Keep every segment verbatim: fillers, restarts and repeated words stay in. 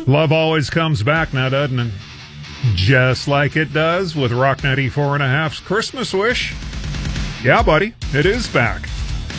Love always comes back now, doesn't it? Just like it does with Rock ninety-four and a half's Christmas Wish. Yeah, buddy, it is back.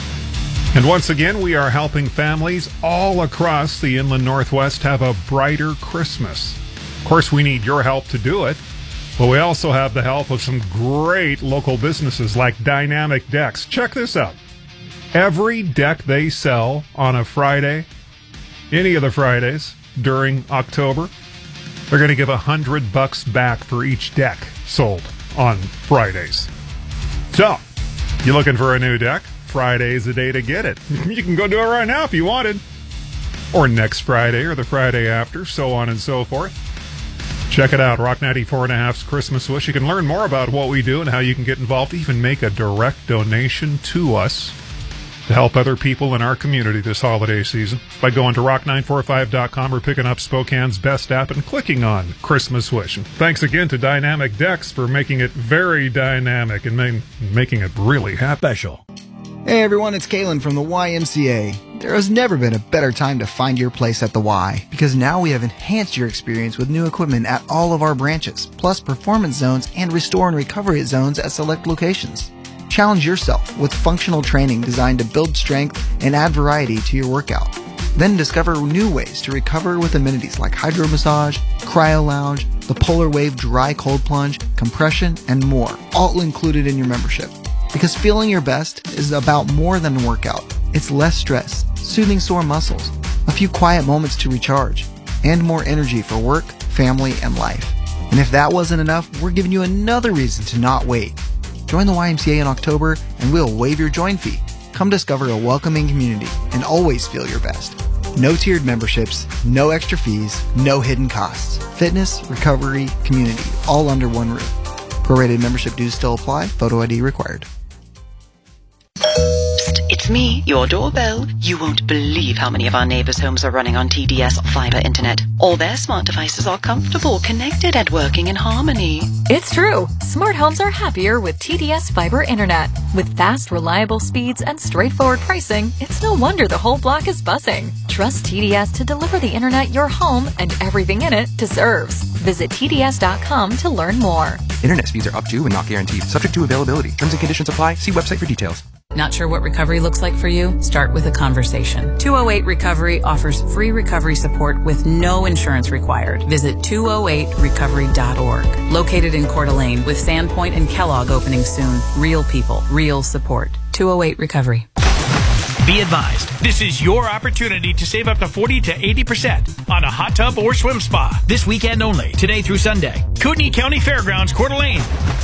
And once again, we are helping families all across the inland Northwest have a brighter Christmas. Of course, we need your help to do it, but we also have the help of some great local businesses like Dynamic Decks. Check this out. Every deck they sell on a Friday, any of the Fridays during October, they're going to give a hundred bucks back for each deck sold on Fridays. So, you looking for a new deck? Friday's the day to get it. You can go do it right now if you wanted. Or next Friday or the Friday after, so on and so forth. Check it out, Rock ninety-four and a half's Christmas Wish. You can learn more about what we do and how you can get involved, even make a direct donation to us to help other people in our community this holiday season by going to rock nine four five dot com or picking up Spokane's best app and clicking on Christmas Wish. And thanks again to Dynamic Decks for making it very dynamic and ma- making it really happy. Special. Hey everyone, it's Kalen from the Y M C A. There has never been a better time to find your place at the Y, because now we have enhanced your experience with new equipment at all of our branches, plus performance zones and restore and recovery zones at select locations. Challenge yourself with functional training designed to build strength and add variety to your workout. Then discover new ways to recover with amenities like hydro massage, cryo lounge, the Polar Wave dry cold plunge, compression, and more, all included in your membership. Because feeling your best is about more than a workout. It's less stress, soothing sore muscles, a few quiet moments to recharge, and more energy for work, family, and life. And if that wasn't enough, we're giving you another reason to not wait. Join the Y M C A in October and we'll waive your join fee. Come discover a welcoming community and always feel your best. No tiered memberships, no extra fees, no hidden costs. Fitness, recovery, community, all under one roof. Prorated membership dues still apply. Photo I D required. Psst, it's me, your doorbell. You won't believe how many of our neighbors' homes are running on T D S fiber internet. All their smart devices are comfortable, connected, and working in harmony. It's true. Smart homes are happier with T D S fiber internet. With fast, reliable speeds and straightforward pricing, it's no wonder the whole block is buzzing. Trust T D S to deliver the internet your home and everything in it deserves. Visit T D S dot com to learn more. Internet speeds are up to and not guaranteed. Subject to availability. Terms and conditions apply. See website for details. Not sure what recovery looks like for you? Start with a conversation. two oh eight Recovery offers free recovery support with no insurance required. Visit two oh eight recovery dot org. Located in Coeur d'Alene with Sandpoint and Kellogg opening soon. Real people, real support. two oh eight Recovery. Be advised, this is your opportunity to save up to forty to eighty percent on a hot tub or swim spa. This weekend only, today through Sunday. Kootenai County Fairgrounds, Coeur d'Alene.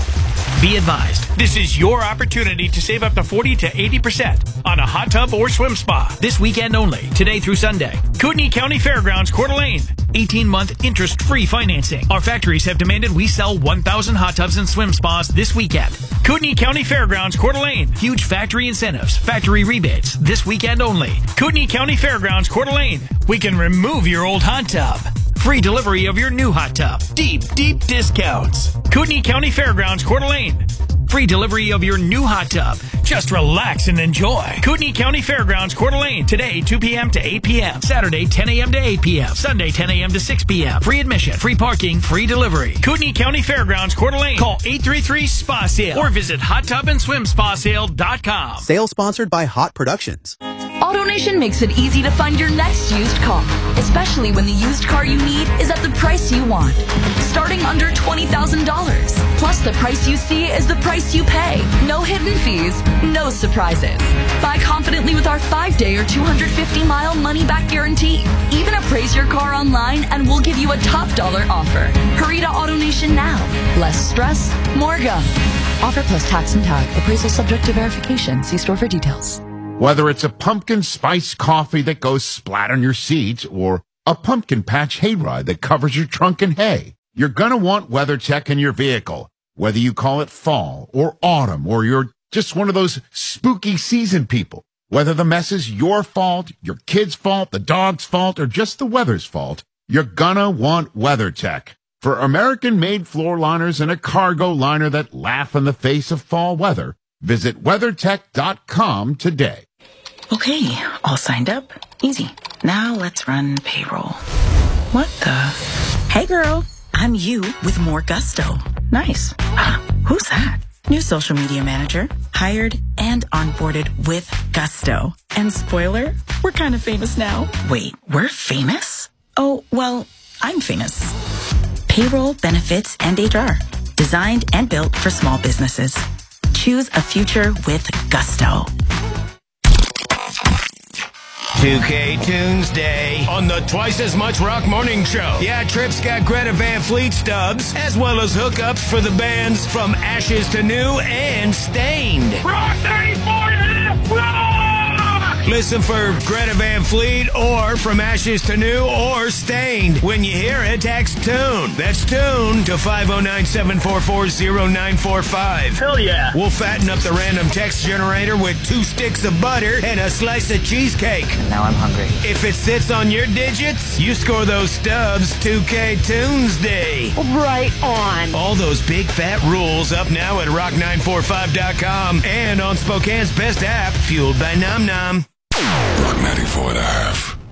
Be advised, this is your opportunity to save up to forty to eighty percent on a hot tub or swim spa. This weekend only, today through Sunday. Kootenai County Fairgrounds, Coeur d'Alene. eighteen-month interest-free financing. Our factories have demanded we sell one thousand hot tubs and swim spas this weekend. Kootenai County Fairgrounds, Coeur d'Alene. Huge factory incentives, factory rebates. This weekend only. Kootenai County Fairgrounds, Coeur d'Alene. We can remove your old hot tub. Free delivery of your new hot tub. Deep, deep discounts. Kootenai County Fairgrounds, Coeur d'Alene. Free delivery of your new hot tub. Just relax and enjoy. Kootenai County Fairgrounds, Coeur d'Alene. Today, two p.m. to eight p.m. Saturday, ten a.m. to eight p.m. Sunday, ten a.m. to six p.m. Free admission, free parking, free delivery. Kootenai County Fairgrounds, Coeur d'Alene. Call eight three three S P A sale or visit hot tub and swim spa sale dot com. Sale sponsored by Hot Productions. AutoNation makes it easy to find your next used car, especially when the used car you need is at the price you want. Starting under twenty thousand dollars. Plus, the price you see is the price you pay. No hidden fees, no surprises. Buy confidently with our five-day or two hundred fifty mile money-back guarantee. Even appraise your car online and we'll give you a top dollar offer. Hurry to AutoNation now. Less stress, more go. Offer plus tax and tag. Appraisal subject to verification. See store for details. Whether it's a pumpkin spice coffee that goes splat on your seat or a pumpkin patch hayride that covers your trunk in hay, you're going to want WeatherTech in your vehicle. Whether you call it fall or autumn or you're just one of those spooky season people, whether the mess is your fault, your kid's fault, the dog's fault, or just the weather's fault, you're going to want WeatherTech. For American-made floor liners and a cargo liner that laugh in the face of fall weather, visit WeatherTech dot com today. Okay, all signed up. Easy. Now let's run payroll. What the? Hey girl, I'm you with more gusto. Nice. Who's that? New social media manager, hired and onboarded with gusto. And spoiler, we're kind of famous now. Wait, we're famous? Oh, well, I'm famous. Payroll, benefits, and H R. Designed and built for small businesses. Choose a future with gusto. two K Tunes Day on the Twice As Much Rock Morning Show. Yeah, Tripp's got Greta Van Fleet stubs, as well as hookups for the bands From Ashes to New and Stained. Rock ninety-four and a half! Listen for Greta Van Fleet or From Ashes to New or Stained. When you hear it, text TUNE. That's TUNE to five oh nine, seven four four, oh nine four five. Hell yeah. We'll fatten up the random text generator with two sticks of butter and a slice of cheesecake. Now I'm hungry. If it sits on your digits, you score those stubs two K Tunes Day. Right on. All those big fat rules up now at rock nine forty-five dot com and on Spokane's best app, fueled by Nom Nom. Rock ninety-four and a half.